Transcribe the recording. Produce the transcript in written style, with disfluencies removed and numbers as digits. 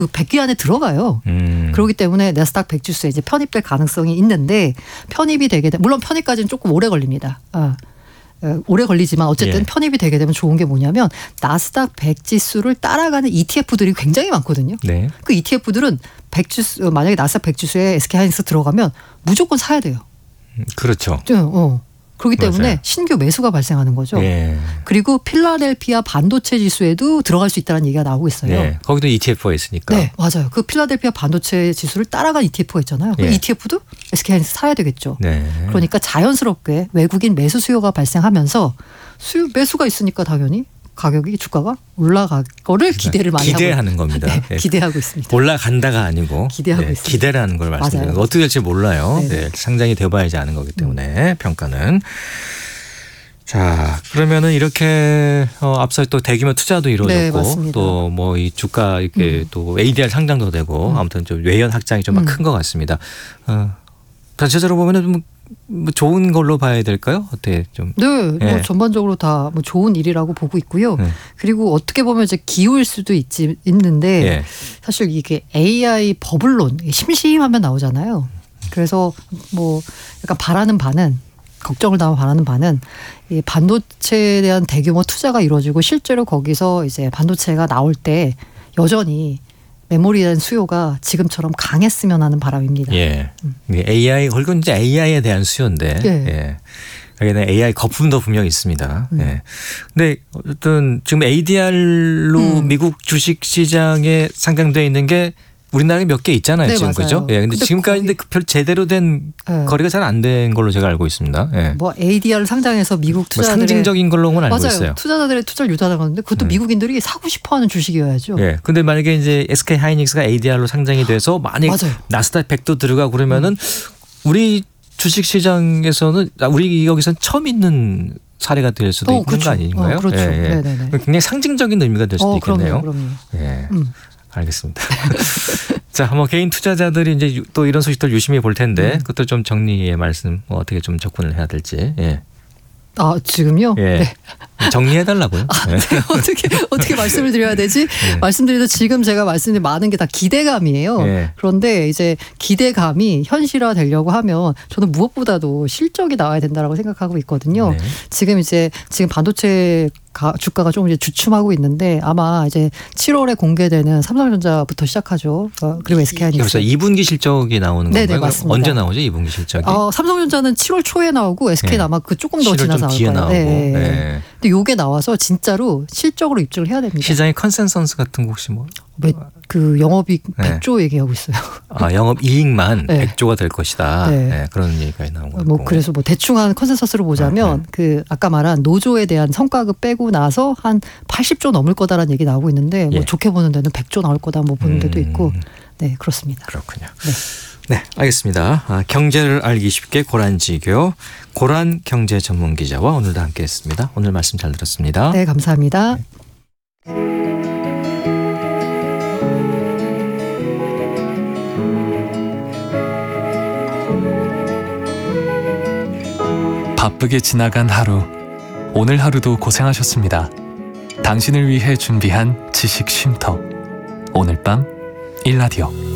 그 100위 안에 들어가요. 그렇기 때문에 나스닥 100 지수에 이제 편입될 가능성이 있는데 편입이 되게 물론 편입까지는 조금 오래 걸립니다. 오래 걸리지만 어쨌든 편입이 되게 되면 좋은 게 뭐냐면 나스닥 100 지수를 따라가는 ETF들이 굉장히 많거든요. 네. 그 ETF들은 100 지수 만약에 나스닥 100 지수에 SK하이닉스 들어가면 무조건 사야 돼요. 그렇죠. 그렇기 때문에 맞아요. 신규 매수가 발생하는 거죠. 예. 그리고 필라델피아 반도체 지수에도 들어갈 수 있다는 얘기가 나오고 있어요. 예. 거기도 ETF가 있으니까. 네, 맞아요. 그 필라델피아 반도체 지수를 따라간 ETF가 있잖아요. 그 예. ETF도 SK하이닉스 사야 되겠죠. 네. 그러니까 자연스럽게 외국인 매수 수요가 발생하면서 매수가 있으니까 당연히 가격이 주가가 올라갈 거를 기대를 많이 기대하는 겁니다. 네, 기대하고 있습니다. 올라간다가 아니고 기대하고 있습니다. 기대라는 걸 말씀드리는 거. 어떻게 될지 몰라요. 네, 상장이 돼봐야지 아는 거기 때문에 평가는. 자, 그러면은 이렇게 앞서 또 대규모 투자도 이루어졌고 또 뭐 이 주가 이렇게 또 ADR 상장도 되고 아무튼 좀 외연 확장이 좀 큰 것 같습니다. 전체적으로 보면은 뭐 좋은 걸로 봐야 될까요? 어때 좀? 네, 뭐 전반적으로 다 뭐 좋은 일이라고 보고 있고요. 그리고 어떻게 보면 이제 기울 수도 있는데 사실 이게 AI 버블론 심심하면 나오잖아요. 그래서 뭐 약간 바라는 바는 걱정을 담아 바라는 바는 이 반도체에 대한 대규모 투자가 이루어지고 실제로 거기서 이제 반도체가 나올 때 여전히 메모리에 대한 수요가 지금처럼 강했으면 하는 바람입니다. 예. AI, 그리고 이제 AI에 대한 수요인데. 예. 여기는 AI 거품도 분명히 있습니다. 예. 근데 어쨌든 지금 ADR로 미국 주식 시장에 상장되어 있는 게 우리나라에 몇 개 있잖아요. 네, 지금 맞아요. 그죠? 예. 근데 지금까지 별 제대로 된 거래가 잘 안 된 걸로 제가 알고 있습니다. 예. 뭐 ADR 상장해서 미국 투자자들의 상징적인 걸로는 알고 있어요. 투자자들의 투자를 유도하는데 그것도 미국인들이 사고 싶어하는 주식이어야죠. 예. 근데 만약에 이제 SK 하이닉스가 ADR로 상장이 돼서 만약 나스닥 100도 들어가고 그러면은 우리 주식 시장에서는 우리 여기선 처음 있는 사례가 될 수도 있는 거 아닌가요? 그렇죠. 예. 굉장히 상징적인 의미가 될 수도 있겠네요. 그럼요. 예. 알겠습니다. 자, 뭐 개인 투자자들이 이제 또 이런 소식들 유심히 볼 텐데 그것도 좀 정리의 말씀 어떻게 좀 접근을 해야 될지. 예. 아, 지금요? 예. 네. 정리해 달라고요. 네. 어떻게 말씀을 드려야 되지? 말씀드려도 지금 제가 말씀드린 많은 게 다 기대감이에요. 그런데 이제 기대감이 현실화 되려고 하면 저는 무엇보다도 실적이 나와야 된다라고 생각하고 있거든요. 지금 반도체 주가가 조금 이제 주춤하고 있는데 아마 이제 7월에 공개되는 삼성전자부터 시작하죠. 그리고 SK하이닉스. 그래서 2분기 실적이 나오는 건가요? 네, 맞습니다. 언제 나오죠? 2분기 실적이? 삼성전자는 7월 초에 나오고 SK는 아마 그 조금 더 지나서 나올 거예요. 네. 근데 요게 나와서 진짜로 실적으로 입증을 해야 됩니다. 시장의 컨센서스 같은 거 혹시 뭐? 그 영업이익 100조 얘기하고 있어요. 아, 영업이익만 100조가 될 것이다. 그런 얘기가 나온 거고. 뭐 그래서 뭐 대충 한 컨센서스로 보자면 그 아까 말한 노조에 대한 성과급 빼고 나서 한 80조 넘을 거다라는 얘기 나오고 있는데 뭐 좋게 보는 데는 100조 나올 거다 뭐 보는 데도 있고. 네, 그렇습니다. 그렇군요. 네, 알겠습니다. 경제를 알기 쉽게 고란지교 고란 경제 전문 기자와 오늘도 함께했습니다. 오늘 말씀 잘 들었습니다. 네, 감사합니다. 바쁘게 지나간 하루, 오늘 하루도 고생하셨습니다. 당신을 위해 준비한 지식 쉼터, 오늘 밤 1라디오.